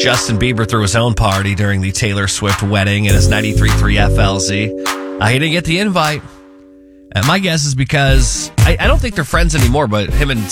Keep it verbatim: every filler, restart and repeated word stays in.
Justin Bieber threw his own party during the Taylor Swift wedding at his ninety-three point three F L Z. Uh, he didn't get the invite. And my guess is because, I, I don't think they're friends anymore, but him and